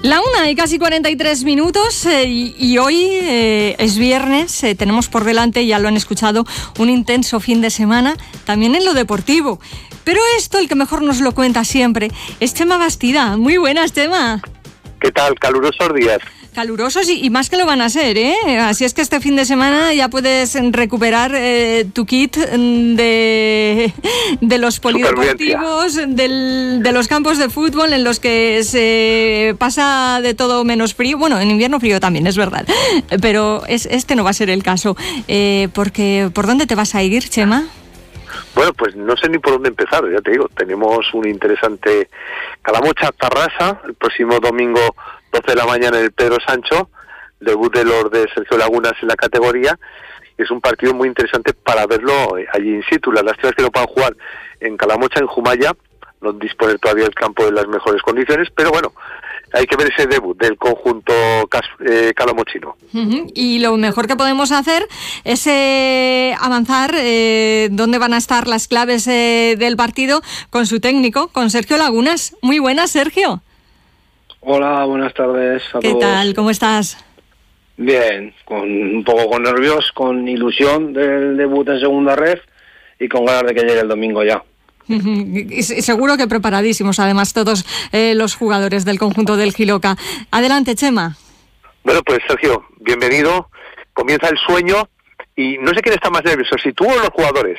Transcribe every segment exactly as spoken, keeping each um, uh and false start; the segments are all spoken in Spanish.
La una y casi cuarenta y tres minutos eh, y, y hoy eh, es viernes, eh, tenemos por delante, ya lo han escuchado, un intenso fin de semana, también en lo deportivo. Pero esto, el que mejor nos lo cuenta siempre, es Chema Bastida. Muy buenas, Chema. ¿Qué tal? Calurosos días. Calurosos y, y más que lo van a ser, ¿eh? Así es que este fin de semana ya puedes recuperar eh, tu kit de, de los polideportivos, del, de los campos de fútbol en los que se pasa de todo menos frío. Bueno, en invierno frío también, es verdad. Pero es, este no va a ser el caso. Eh, porque, ¿por dónde te vas a ir, Chema? Bueno, pues no sé ni por dónde empezar, ya te digo. Tenemos un interesante Calamocha-Tarrasa el próximo domingo doce de la mañana en el Pedro Sancho, debut de los de Sergio Lagunas en la categoría. Es un partido muy interesante para verlo allí in situ. La lástima es que no puedan jugar en Calamocha, en Jumaya, no disponer todavía el campo de las mejores condiciones, pero bueno, hay que ver ese debut del conjunto eh, calamochino. Uh-huh. Y lo mejor que podemos hacer es eh, avanzar eh, dónde van a estar las claves eh, del partido con su técnico, con Sergio Lagunas. Muy buenas, Sergio. Hola, buenas tardes a ¿Qué todos. tal? ¿Cómo estás? Bien, con un poco con nervios, con ilusión del debut en segunda ref y con ganas de que llegue el domingo ya. Y seguro que preparadísimos, además, todos eh, los jugadores del conjunto del Jiloca. Adelante, Chema. Bueno, pues Sergio, bienvenido. Comienza el sueño y no sé quién está más nervioso, si tú o los jugadores.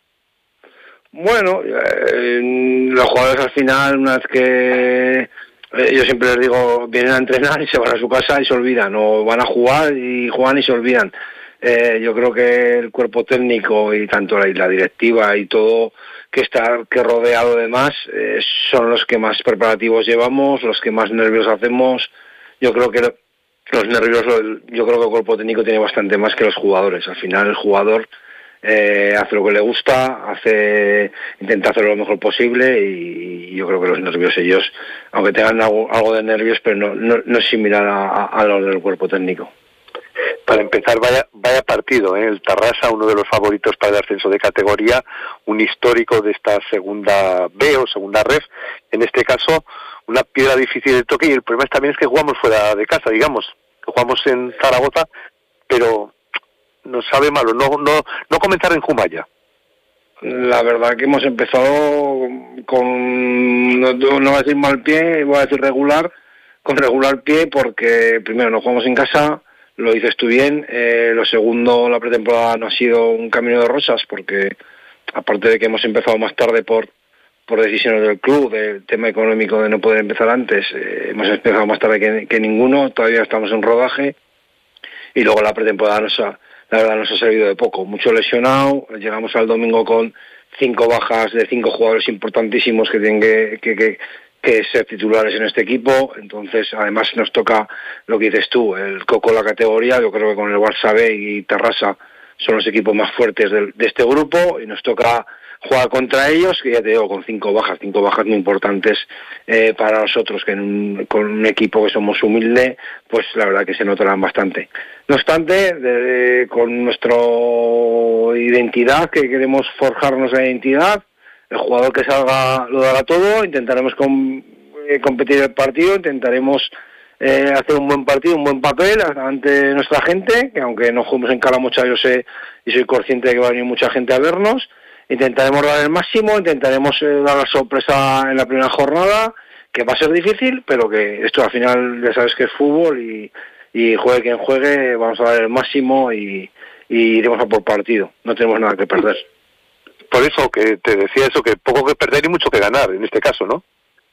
Bueno, eh, los jugadores al final, una vez que... Eh, yo siempre les digo, vienen a entrenar y se van a su casa y se olvidan, o van a jugar y juegan y se olvidan. Eh, yo creo que el cuerpo técnico y tanto la, y la directiva y todo que está que rodeado de más eh, son los que más preparativos llevamos, los que más nervios hacemos. Yo creo que los nervios, yo creo que el cuerpo técnico tiene bastante más que los jugadores. Al final el jugador eh, hace lo que le gusta, hace intenta hacer lo mejor posible y, y yo creo que los nervios ellos, aunque tengan algo, algo de nervios, pero no, no, no es similar a, a, a lo del cuerpo técnico. Para empezar, vaya vaya partido, ¿eh? El Tarrasa, uno de los favoritos para el ascenso de categoría, un histórico de esta segunda B o segunda ref, en este caso una piedra difícil de toque, y el problema también es que jugamos fuera de casa, digamos, que jugamos en Zaragoza, pero nos sabe malo no no no comenzar en Jumaya. La verdad que hemos empezado con, no, no voy a decir mal pie, voy a decir regular, con regular pie, porque primero no jugamos en casa, lo dices tú bien, eh, lo segundo, la pretemporada no ha sido un camino de rosas, porque aparte de que hemos empezado más tarde por por decisiones del club, del tema económico de no poder empezar antes, eh, hemos empezado más tarde que, que ninguno, todavía estamos en rodaje, y luego la pretemporada nos ha, la verdad nos ha servido de poco, mucho lesionado, llegamos al domingo con cinco bajas de cinco jugadores importantísimos que tienen que, que, que que ser titulares en este equipo, entonces además nos toca lo que dices tú, el coco de la categoría, yo creo que con el Barça B y Tarrasa son los equipos más fuertes de, de este grupo y nos toca jugar contra ellos, que ya te digo, con cinco bajas, cinco bajas muy importantes eh, para nosotros, que en un, con un equipo que somos humilde, pues la verdad que se notarán bastante. No obstante, de, con nuestra identidad, que queremos forjarnos la identidad, el jugador que salga lo dará todo, intentaremos com, eh, competir el partido, intentaremos eh, hacer un buen partido, un buen papel ante nuestra gente, que aunque no juguemos en Calamocha, yo sé y soy consciente de que va a venir mucha gente a vernos, intentaremos dar el máximo, intentaremos eh, dar la sorpresa en la primera jornada, que va a ser difícil, pero que esto al final ya sabes que es fútbol y, y juegue quien juegue, vamos a dar el máximo y, y iremos a por partido, no tenemos nada que perder. Por eso que te decía eso, que poco que perder y mucho que ganar, en este caso, ¿no?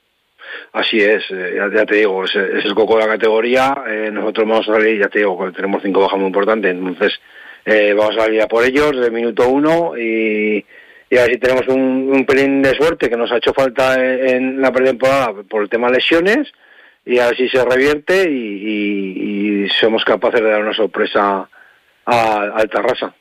Así es, eh, ya, ya te digo, es, es el coco de la categoría, eh, nosotros vamos a salir, ya te digo, tenemos cinco bajas muy importantes, entonces eh, vamos a salir a por ellos desde el minuto uno y, y a ver si tenemos un, un pelín de suerte que nos ha hecho falta en, en la pretemporada por el tema de lesiones y a ver si se revierte y, y, y somos capaces de dar una sorpresa a, al Tarrasa.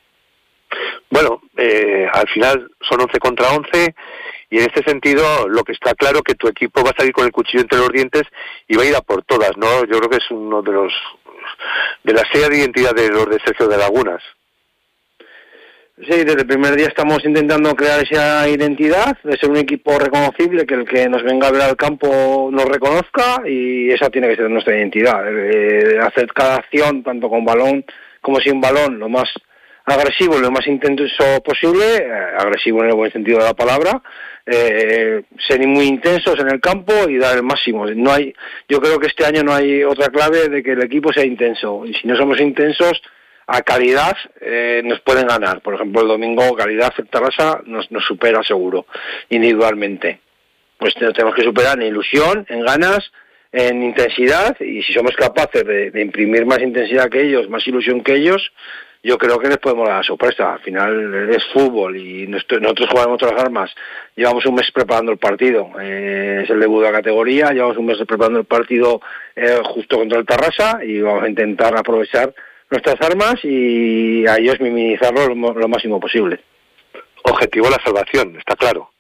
Bueno, eh, al final son once contra once y en este sentido lo que está claro que tu equipo va a salir con el cuchillo entre los dientes y va a ir a por todas, ¿no? Yo creo que es uno de los de la serie de identidad de los de Sergio de Lagunas. Sí, desde el primer día estamos intentando crear esa identidad, de ser un equipo reconocible, que el que nos venga a ver al campo nos reconozca, y esa tiene que ser nuestra identidad. Eh, hacer cada acción, tanto con balón como sin balón, lo más agresivo y lo más intenso posible, eh, agresivo en el buen sentido de la palabra, eh, ser muy intensos en el campo y dar el máximo. No hay, yo creo que este año no hay otra clave de que el equipo sea intenso, y si no somos intensos, a calidad eh, nos pueden ganar. Por ejemplo, el domingo calidad Tarrasa nos, nos supera seguro, individualmente. Pues tenemos que superar en ilusión, en ganas, en intensidad, y si somos capaces de, de imprimir más intensidad que ellos, más ilusión que ellos, yo creo que les podemos dar la sorpresa. Al final es fútbol y nosotros jugamos otras armas. Llevamos un mes preparando el partido, eh, es el debut de la categoría, llevamos un mes preparando el partido eh, justo contra el Tarrasa, y vamos a intentar aprovechar nuestras armas y a ellos minimizarlo lo, lo máximo posible. Objetivo la salvación, está claro.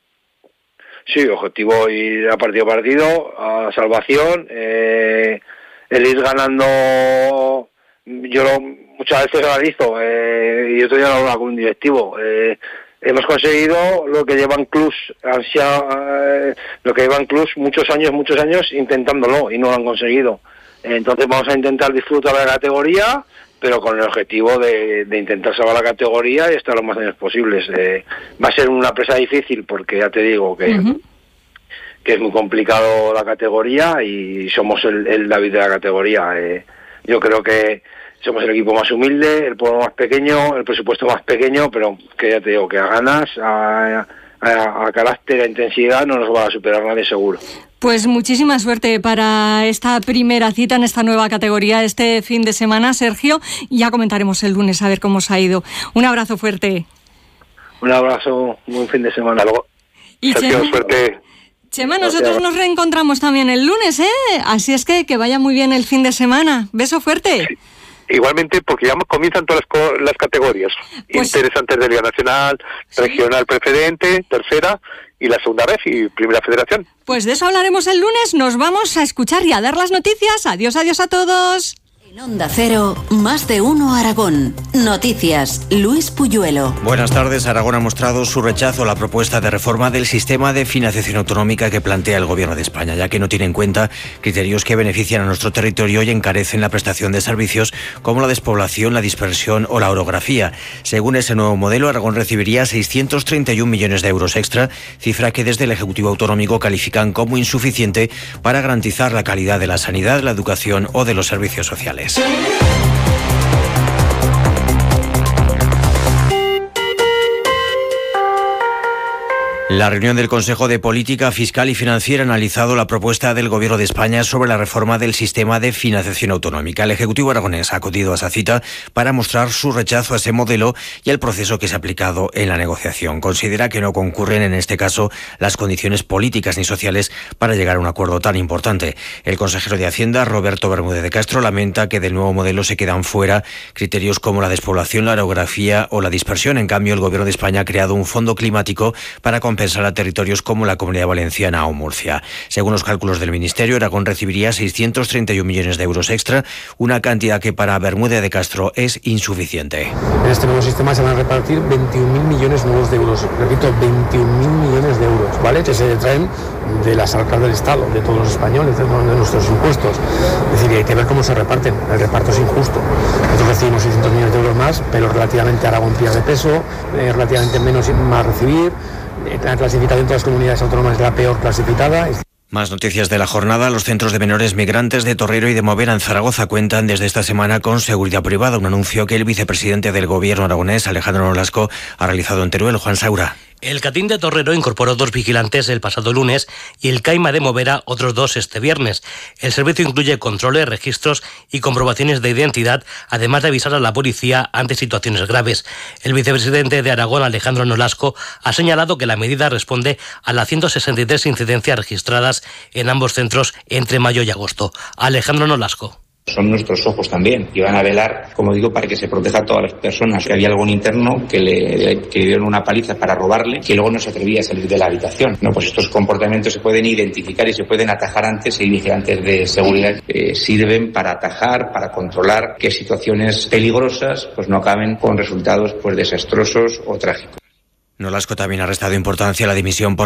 Sí, objetivo ir a partido a partido, a salvación, eh, el ir ganando. Yo lo, muchas veces analizo, eh, y otro día lo hablaba con un directivo, eh, hemos conseguido lo que llevan clubs, ansia, eh, lo que llevan clubs muchos años, muchos años intentándolo y no lo han conseguido. Entonces vamos a intentar disfrutar de la categoría, pero con el objetivo de, de intentar salvar la categoría y estar lo más años posibles. Eh, va a ser una presa difícil porque ya te digo que, uh-huh. que es muy complicado la categoría y somos el, el David de la categoría. Eh, yo creo que somos el equipo más humilde, el pueblo más pequeño, el presupuesto más pequeño, pero que ya te digo que a ganas, a, a, a carácter, a intensidad no nos va a superar nadie seguro. Pues muchísima suerte para esta primera cita en esta nueva categoría este fin de semana, Sergio. Ya comentaremos el lunes a ver cómo os ha ido. Un abrazo fuerte. Un abrazo, buen fin de semana. Luego. Y Sergio, Chema, suerte. Chema, nosotros nos reencontramos también el lunes, ¿eh? Así es que que vaya muy bien el fin de semana. Beso fuerte. Sí. Igualmente, porque ya comienzan todas las, las categorías pues, interesantes de Liga Nacional, ¿sí? Regional Preferente, Tercera y la Segunda Red y Primera Federación. Pues de eso hablaremos el lunes. Nos vamos a escuchar y a dar las noticias. Adiós, adiós a todos. En Onda Cero, más de uno Aragón. Noticias, Luis Puyuelo. Buenas tardes. Aragón ha mostrado su rechazo a la propuesta de reforma del sistema de financiación autonómica que plantea el Gobierno de España, ya que no tiene en cuenta criterios que benefician a nuestro territorio y encarecen la prestación de servicios como la despoblación, la dispersión o la orografía. Según ese nuevo modelo, Aragón recibiría seiscientos treinta y un millones de euros extra, cifra que desde el Ejecutivo Autonómico califican como insuficiente para garantizar la calidad de la sanidad, la educación o de los servicios sociales. La reunión del Consejo de Política Fiscal y Financiera ha analizado la propuesta del Gobierno de España sobre la reforma del sistema de financiación autonómica. El Ejecutivo aragonés ha acudido a esa cita para mostrar su rechazo a ese modelo y al proceso que se ha aplicado en la negociación. Considera que no concurren en este caso las condiciones políticas ni sociales para llegar a un acuerdo tan importante. El consejero de Hacienda, Roberto Bermúdez de Castro, lamenta que del nuevo modelo se quedan fuera criterios como la despoblación, la orografía o la dispersión. En cambio, el Gobierno de España ha creado un fondo climático para compensar pensar a territorios como la Comunidad Valenciana o Murcia. Según los cálculos del Ministerio, Aragón recibiría seiscientos treinta y un millones de euros extra, una cantidad que para Bermúdez de Castro es insuficiente. En este nuevo sistema se van a repartir veintiún mil millones nuevos de euros. Repito, veintiún mil millones de euros, ¿vale? Que se detraen de las arcas del Estado, de todos los españoles, de, de nuestros impuestos. Es decir, hay que ver cómo se reparten. El reparto es injusto. Nosotros recibimos seiscientos millones de euros más, pero relativamente Aragón pierde peso, eh, relativamente menos más recibir. La clasificación de las comunidades autónomas es la peor clasificada. Más noticias de la jornada. Los centros de menores migrantes de Torrero y de Movera en Zaragoza cuentan desde esta semana con seguridad privada, un anuncio que el vicepresidente del Gobierno aragonés, Alejandro Nolasco, ha realizado en Teruel. Juan Saura. El Catín de Torrero incorporó dos vigilantes el pasado lunes y el Caima de Movera otros dos este viernes. El servicio incluye controles, registros y comprobaciones de identidad, además de avisar a la policía ante situaciones graves. El vicepresidente de Aragón, Alejandro Nolasco, ha señalado que la medida responde a las ciento sesenta y tres incidencias registradas en ambos centros entre mayo y agosto. Alejandro Nolasco. Son nuestros ojos también y van a velar, como digo, para que se proteja a todas las personas. Que había algún interno que le, que le dieron una paliza para robarle, que luego no se atrevía a salir de la habitación. No, pues estos comportamientos se pueden identificar y se pueden atajar antes, y vigilantes de seguridad eh, sirven para atajar, para controlar que situaciones peligrosas pues no acaben con resultados pues desastrosos o trágicos. Nolasco también ha restado importancia a la dimisión por